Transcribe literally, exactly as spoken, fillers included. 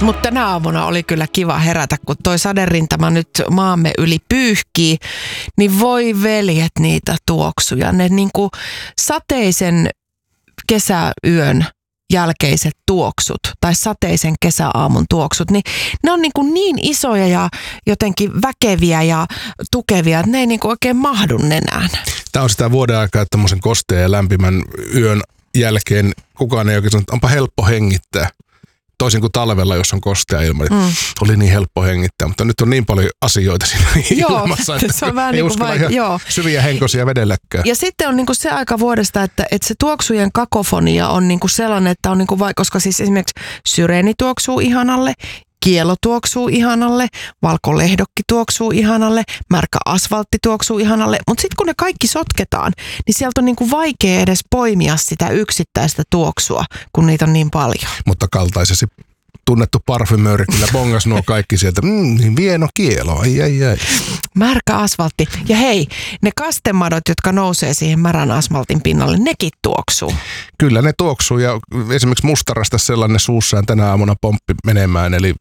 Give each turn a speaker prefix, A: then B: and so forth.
A: Mutta tänä aamuna oli kyllä kiva herätä, kun toi saderintama nyt maamme yli pyyhkii, niin voi veljet niitä tuoksuja. Ne niinku sateisen kesäyön jälkeiset tuoksut tai sateisen kesäaamun tuoksut, niin ne on niin, kuin niin isoja ja jotenkin väkeviä ja tukevia, että ne ei niin kuin oikein mahdu nenään.
B: Tämä on sitä vuoden aikaa, että tämmöisen kosteen ja lämpimän yön jälkeen kukaan ei oikein sanonut, että onpa helppo hengittää. Toisin kuin talvella, jos on kostea ilma, mm. oli niin helppo hengittää, mutta nyt on niin paljon asioita siinä ilmassa, että
A: se on vähän
B: ei
A: niin
B: uskalla
A: vaik-
B: ihan
A: joo.
B: syviä henkosia vedelläkään.
A: Ja sitten on niinku se aika vuodesta, että, että se tuoksujen kakofonia on niinku sellainen, että on niinku vai- koska siis esimerkiksi syreeni tuoksuu ihanalle, kielo tuoksuu ihanalle, valkolehdokki tuoksuu ihanalle, märkä asfaltti tuoksuu ihanalle, mutta sitten kun ne kaikki sotketaan, niin sieltä on niinku vaikea edes poimia sitä yksittäistä tuoksua, kun niitä on niin paljon.
B: Mutta kaltaisesi tunnettu parfymööri kyllä bongas nuo kaikki sieltä. Mm, niin vieno kielo, ai ai ai.
A: Märkä asfaltti. Ja hei, ne kastemadot, jotka nousee siihen märän asfaltin pinnalle, nekin tuoksuu.
B: Kyllä ne tuoksuu ja esimerkiksi mustarasta sellainen suussaan tänä aamuna pomppi menemään. Eli